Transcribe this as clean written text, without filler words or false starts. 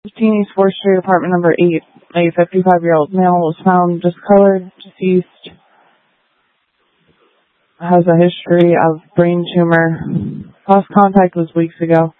15 East 4th Street, apartment number 8. A 55-year-old male was found discolored, deceased, has a history of brain tumor. Last contact was weeks ago.